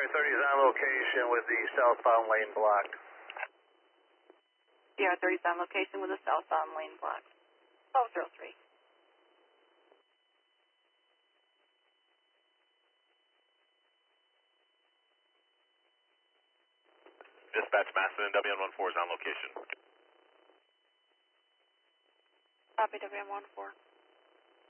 Sierra 30 is on location with the southbound lane blocked. Sierra 30 is on location with the southbound lane blocked. 1203. Dispatch Massillon, WN14 is on location. Copy, WN14.